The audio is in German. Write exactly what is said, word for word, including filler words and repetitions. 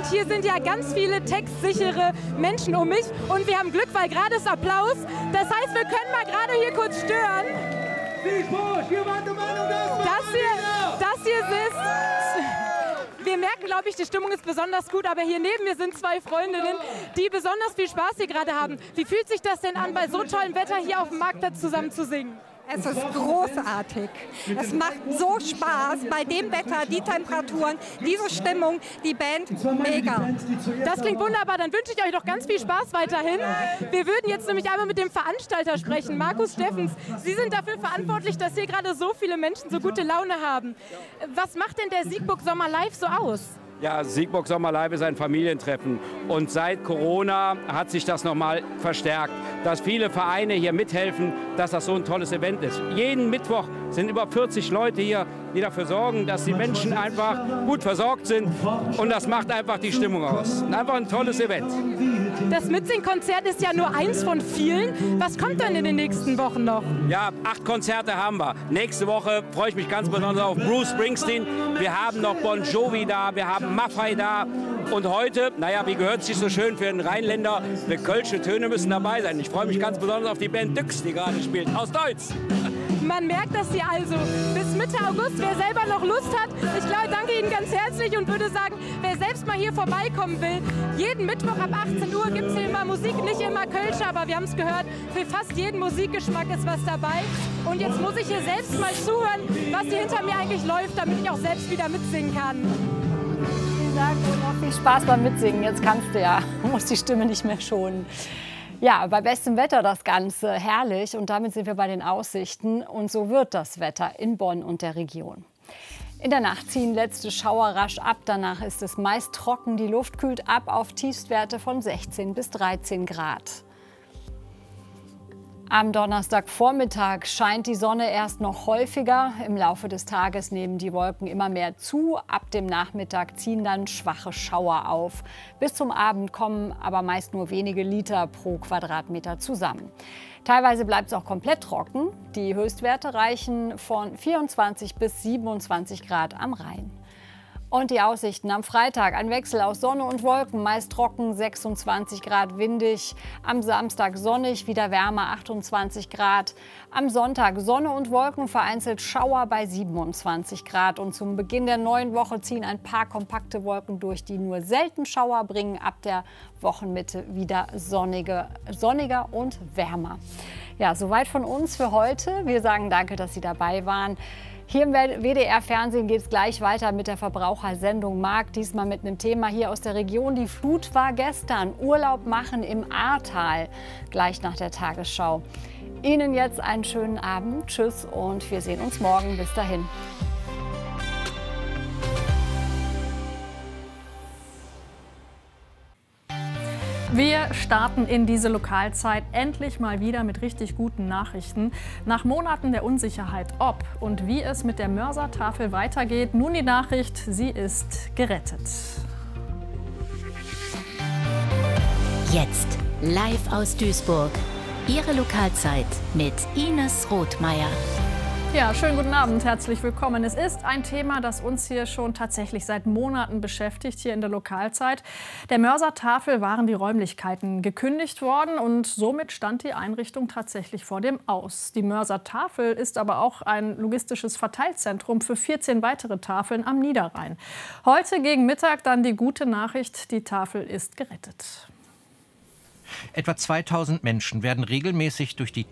Und hier sind ja ganz viele textsichere Menschen um mich. Und wir haben Glück, weil gerade ist Applaus. Das heißt, wir können mal gerade hier kurz stören. Das hier, das hier ist... Wir merken, glaube ich, die Stimmung ist besonders gut, aber hier neben mir sind zwei Freundinnen, die besonders viel Spaß hier gerade haben. Wie fühlt sich das denn an, bei so tollem Wetter hier auf dem Marktplatz zusammen zu singen? Es ist großartig. Es macht so Spaß bei dem Wetter, die Temperaturen, diese Stimmung, die Band, mega. Das klingt wunderbar, dann wünsche ich euch doch ganz viel Spaß weiterhin. Wir würden jetzt nämlich einmal mit dem Veranstalter sprechen, Markus Steffens. Sie sind dafür verantwortlich, dass hier gerade so viele Menschen so gute Laune haben. Was macht denn der Siegburg Sommer Live so aus? Ja, Siegburg Sommer Live ist ein Familientreffen und seit Corona hat sich das nochmal verstärkt, dass viele Vereine hier mithelfen, dass das so ein tolles Event ist. Jeden Mittwoch sind über vierzig Leute hier, die dafür sorgen, dass die Menschen einfach gut versorgt sind und das macht einfach die Stimmung aus. Einfach ein tolles Event. Das Mitsing-Konzert ist ja nur eins von vielen. Was kommt dann in den nächsten Wochen noch? Ja, acht Konzerte haben wir. Nächste Woche freue ich mich ganz besonders auf Bruce Springsteen. Wir haben noch Bon Jovi da, wir haben Maffay da. Und heute, naja, wie gehört es sich so schön für einen Rheinländer, die kölsche Töne müssen dabei sein. Ich freue mich ganz besonders auf die Band Düx, die gerade spielt, aus Deutsch. Man merkt das hier also bis Mitte August. Wer selber noch Lust hat, ich glaube, danke Ihnen ganz herzlich und würde sagen, wer selbst mal hier vorbeikommen will, jeden Mittwoch ab achtzehn Uhr gibt es hier immer Musik, nicht immer Kölsch, aber wir haben es gehört, für fast jeden Musikgeschmack ist was dabei. Und jetzt muss ich hier selbst mal zuhören, was hier hinter mir eigentlich läuft, damit ich auch selbst wieder mitsingen kann. Vielen Dank und noch viel Spaß beim Mitsingen. Jetzt kannst du ja, musst die Stimme nicht mehr schonen. Ja, bei bestem Wetter das Ganze, herrlich. Und damit sind wir bei den Aussichten. Und so wird das Wetter in Bonn und der Region. In der Nacht ziehen letzte Schauer rasch ab. Danach ist es meist trocken. Die Luft kühlt ab auf Tiefstwerte von sechzehn bis dreizehn Grad. Am Donnerstagvormittag scheint die Sonne erst noch häufiger. Im Laufe des Tages nehmen die Wolken immer mehr zu. Ab dem Nachmittag ziehen dann schwache Schauer auf. Bis zum Abend kommen aber meist nur wenige Liter pro Quadratmeter zusammen. Teilweise bleibt es auch komplett trocken. Die Höchstwerte reichen von vierundzwanzig bis siebenundzwanzig Grad am Rhein. Und die Aussichten am Freitag, ein Wechsel aus Sonne und Wolken, meist trocken, sechsundzwanzig Grad windig. Am Samstag sonnig, wieder wärmer, achtundzwanzig Grad. Am Sonntag Sonne und Wolken, vereinzelt Schauer bei siebenundzwanzig Grad. Und zum Beginn der neuen Woche ziehen ein paar kompakte Wolken durch, die nur selten Schauer bringen. Ab der Wochenmitte wieder sonnige, sonniger und wärmer. Ja, soweit von uns für heute. Wir sagen danke, dass Sie dabei waren. Hier im W D R-Fernsehen geht es gleich weiter mit der Verbrauchersendung Markt. Diesmal mit einem Thema hier aus der Region. Die Flut war gestern. Urlaub machen im Ahrtal. Gleich nach der Tagesschau. Ihnen jetzt einen schönen Abend. Tschüss und wir sehen uns morgen. Bis dahin. Wir starten in diese Lokalzeit endlich mal wieder mit richtig guten Nachrichten. Nach Monaten der Unsicherheit, ob und wie es mit der Mörsertafel weitergeht, nun die Nachricht, sie ist gerettet. Jetzt live aus Duisburg. Ihre Lokalzeit mit Ines Rothmeier. Ja, schönen guten Abend, herzlich willkommen. Es ist ein Thema, das uns hier schon tatsächlich seit Monaten beschäftigt, hier in der Lokalzeit. Der Mörsertafel waren die Räumlichkeiten gekündigt worden und somit stand die Einrichtung tatsächlich vor dem Aus. Die Mörsertafel ist aber auch ein logistisches Verteilzentrum für vierzehn weitere Tafeln am Niederrhein. Heute gegen Mittag dann die gute Nachricht, die Tafel ist gerettet. Etwa zweitausend Menschen werden regelmäßig durch die